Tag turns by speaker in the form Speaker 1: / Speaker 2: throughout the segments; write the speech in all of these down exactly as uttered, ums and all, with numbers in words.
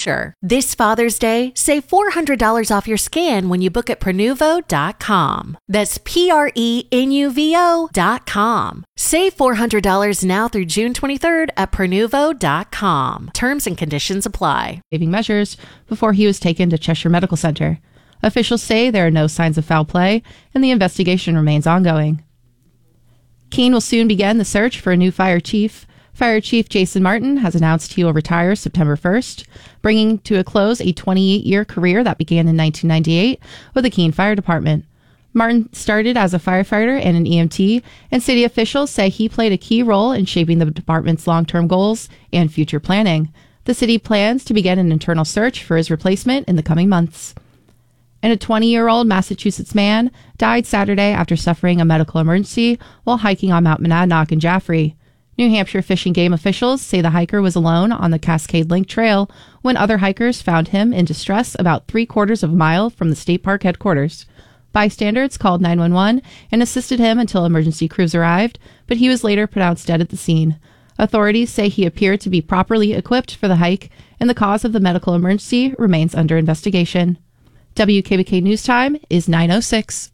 Speaker 1: pressure. This Father's Day, save four hundred dollars off your scan when you book at Prenuvo dot com. That's P R E N U V O dot com. Save four hundred dollars now through June twenty-third at Prenuvo dot com. Terms and conditions apply.
Speaker 2: Saving measures before he was taken to Cheshire Medical Center. Officials say there are no signs of foul play, and the investigation remains ongoing. Keene will soon begin the search for a new fire chief. Fire Chief Jason Martin has announced he will retire September first, bringing to a close a twenty-eight-year career that began in nineteen ninety-eight with the Keene Fire Department. Martin started as a firefighter and an E M T, and city officials say he played a key role in shaping the department's long-term goals and future planning. The city plans to begin an internal search for his replacement in the coming months. And a twenty-year-old Massachusetts man died Saturday after suffering a medical emergency while hiking on Mount Monadnock in Jaffrey. New Hampshire Fish and Game officials say the hiker was alone on the Cascade Link Trail when other hikers found him in distress about three quarters of a mile from the state park headquarters. Bystanders called nine one one and assisted him until emergency crews arrived, but he was later pronounced dead at the scene. Authorities say he appeared to be properly equipped for the hike, and the cause of the medical emergency remains under investigation. W K B K News Time is nine oh six.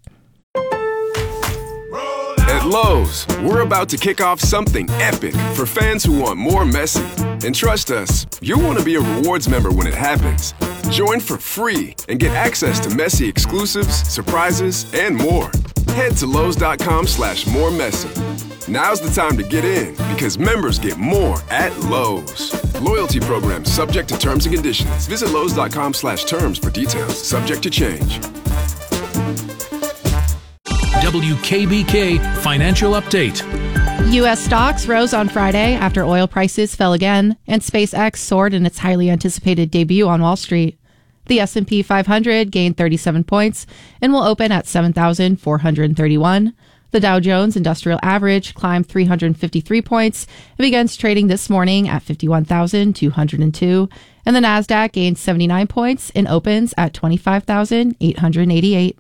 Speaker 3: At Lowe's, we're about to kick off something epic for fans who want more Messi. And trust us, you'll want to be a rewards member when it happens. Join for free and get access to Messi exclusives, surprises, and more. Head to Lowe's.com slash more Messi. Now's the time to get in because members get more at Lowe's. Loyalty program subject to terms and conditions. Visit Lowe's.com slash terms for details. Subject to change.
Speaker 4: W K B K Financial Update.
Speaker 2: U S stocks rose on Friday after oil prices fell again, and SpaceX soared in its highly anticipated debut on Wall Street. The S and P five hundred gained thirty-seven points and will open at seven thousand four hundred thirty-one. The Dow Jones Industrial Average climbed three hundred fifty-three points and begins trading this morning at fifty-one thousand two hundred two, and the Nasdaq gained seventy-nine points and opens at twenty-five thousand eight hundred eighty-eight.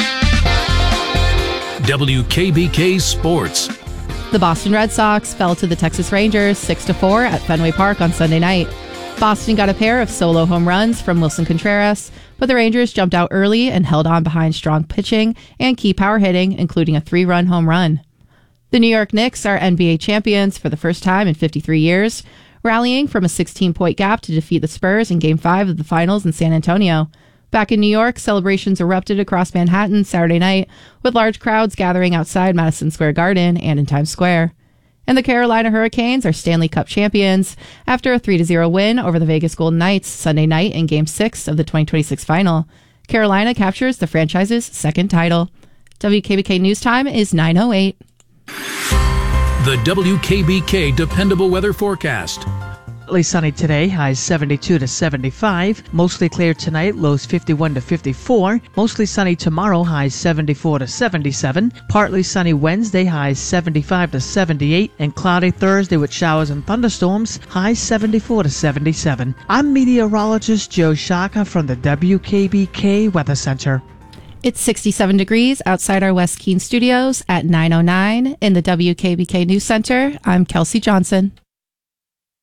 Speaker 4: W K B K Sports.
Speaker 2: The Boston Red Sox fell to the Texas Rangers six to four at Fenway Park on Sunday night. Boston got a pair of solo home runs from Wilson Contreras, but the Rangers jumped out early and held on behind strong pitching and key power hitting, including a three-run home run. The New York Knicks are N B A champions for the first time in fifty-three years, rallying from a sixteen-point gap to defeat the Spurs in Game five of the Finals in San Antonio. Back in New York, celebrations erupted across Manhattan Saturday night, with large crowds gathering outside Madison Square Garden and in Times Square. And the Carolina Hurricanes are Stanley Cup champions after a three to zero win over the Vegas Golden Knights Sunday night in Game six of the twenty twenty-six final. Carolina captures the franchise's second title. W K B K News Time is nine oh eight.
Speaker 4: The W K B K Dependable Weather Forecast.
Speaker 5: Partly sunny today, highs seventy-two to seventy-five. Mostly clear tonight, lows fifty-one to fifty-four. Mostly sunny tomorrow, highs seventy-four to seventy-seven. Partly sunny Wednesday, highs seventy-five to seventy-eight. And cloudy Thursday with showers and thunderstorms, highs seventy-four to seventy-seven. I'm meteorologist Joe Shaka from the W K B K Weather Center.
Speaker 2: It's sixty-seven degrees outside our West Keene studios at nine oh nine in the W K B K News Center. I'm Kelsey Johnson.